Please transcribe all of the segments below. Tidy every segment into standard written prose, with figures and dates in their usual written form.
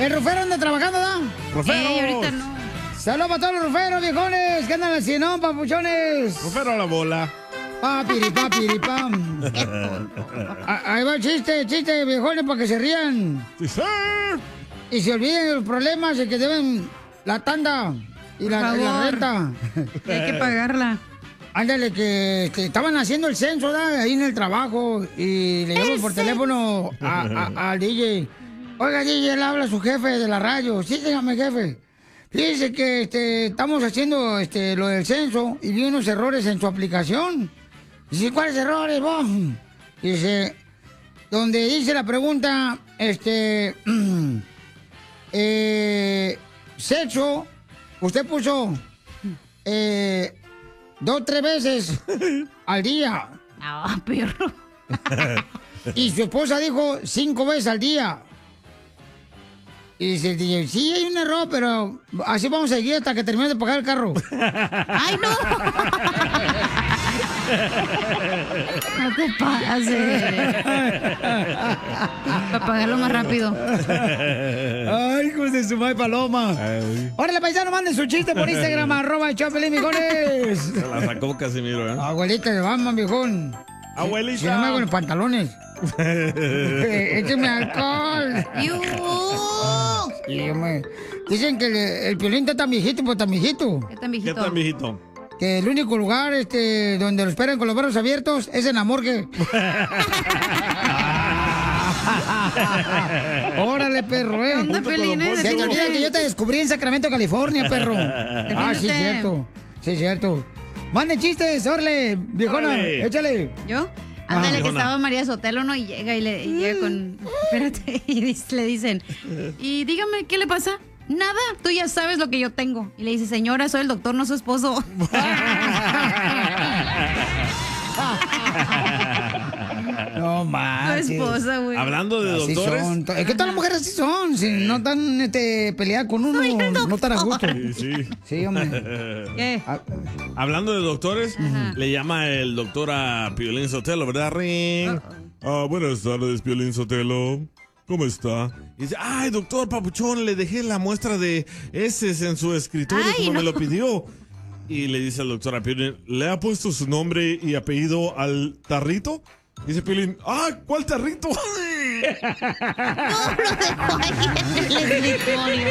El Rufero anda trabajando, ¿no? ¡Rufero! Ahorita no. Saludos para todos los ruferos, viejones, que andan al cienón, papuchones. Rufero a la bola. Papiripam. Ahí va el chiste, viejones, para que se rían. Sí, sí. Y se olviden de los problemas de que deben la tanda y la renta. Hay que pagarla. Ándale, que estaban haciendo el censo, ¿verdad? Ahí en el trabajo y le llaman por teléfono al DJ. Oiga, DJ, le habla a su jefe de la radio. Sí, dígame, jefe. Fíjese que estamos haciendo lo del censo y vi unos errores en su aplicación. Dice, ¿cuáles errores, vos? Dice, donde dice la pregunta, sexo, usted puso 2 o 3 veces al día. Ah, perro. Y su esposa dijo 5 veces al día. Y dice el DJ, sí, hay un error, pero así vamos a seguir hasta que termine de pagar el carro. ¡Ay, no! No te pases. Para pagarlo más rápido. Ay, hijos de su madre paloma. Órale, paisano, manden su chiste por Instagram, @Chapelín, viejones. Se la sacó Casimiro, ¿eh? Abuelita de Batman, viejón. Abuelita. Si no me hago los pantalones. Écheme alcohol. Dicen que el Piolín está tan viejito, pues tan viejito. ¿Qué tan viejito? ¿Qué tan viejito? Que el único lugar donde lo esperan con los brazos abiertos es en la morgue. Órale, perro, ¿eh? ¿Dónde, Piolín? Se te olvida que yo te descubrí en Sacramento, California, perro. Ah, sí, cierto. Sí, cierto. Manden chistes, órale, viejona, órale. Échale. ¿Yo? Ándale, que viejona. estaba María Sotelo, ¿no? Y llega y llega con... Espérate, y le dicen, y dígame, ¿qué le pasa? Nada, tú ya sabes lo que yo tengo. Y le dice, señora, soy el doctor, no su esposo. No manches. Tu esposa, güey. Hablando de Así doctores. son. Es que todas las mujeres así son. Si no están peleadas con uno, Soy el no están a gusto. Sí, sí. Sí, hombre. ¿Qué? Hablando de doctores, le llama el doctor a Piolín Sotelo, ¿verdad, Ring? Buenas tardes, Piolín Sotelo. ¿Cómo está? Y dice, ay, doctor Papuchón, le dejé la muestra de heces en su escritorio Ay, como no. me lo pidió. Y le dice el doctor a Piolín, ¿le ha puesto su nombre y apellido al tarrito? Dice Piolín, ¿cuál tarrito? No, lo dejó ahí en el escritorio.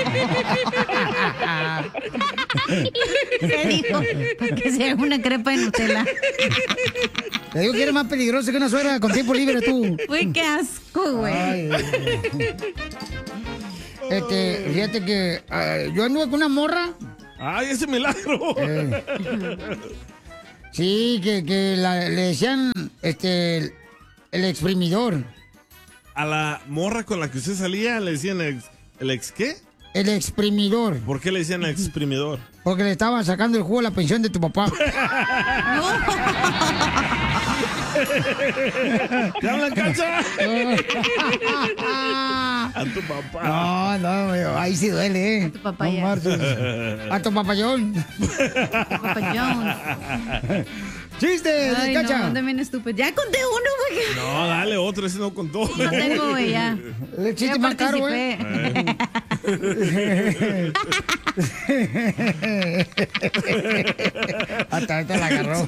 Se dijo, para que se haga una crepa de Nutella. Te digo que eres más peligroso que una suegra con tiempo libre tú. Uy, qué asco, güey. Ay, fíjate que yo anduve con una morra. ¡Ay, ese milagro! Sí, que le decían el exprimidor. A la morra con la que usted salía le decían ¿el ex qué? El exprimidor. ¿Por qué le decían exprimidor? Porque le estaban sacando el jugo a la pensión de tu papá. ¿Te hablan, Cacha? A tu papá. No, ahí sí duele, A tu papá No ya. marches. A tu papayón. Papayón. ¡Chiste, Ay, Cacha! no, anda bien estúpido. Ya conté uno, güey. No, dale otro, ese no contó. Ya tengo, güey, ya. El chiste Ya más caro, güey. participé. Hasta ahorita la agarró.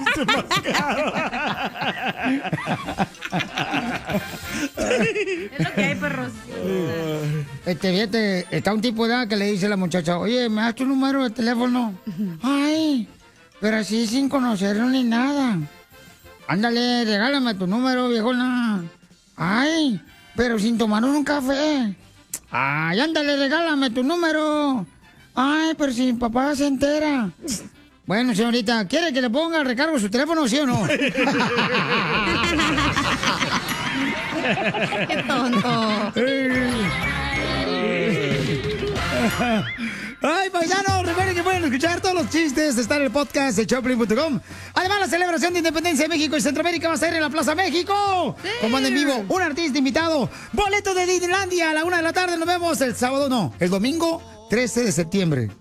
Es lo que hay, perros. Fíjate, está un tipo de edad que le dice a la muchacha, oye, ¿me das tu número de teléfono? Ay, pero así sin conocerlo ni nada. Ándale, regálame tu número, viejona. Ay, pero sin tomar un café. Ay, ándale, regálame tu número. Ay, pero si mi papá se entera. Bueno, señorita, ¿quiere que le ponga el recargo a su teléfono, sí o no? Qué tonto. Ay, paisanos, recuerden que pueden escuchar todos los chistes. Está en el podcast de Choplin.com. Además, la celebración de Independencia de México y Centroamérica va a ser en la Plaza México. Sí. Como anda en vivo, un artista invitado. Boleto de Disneylandia a la 1 de la tarde. Nos vemos el sábado, no, el domingo 13 de septiembre.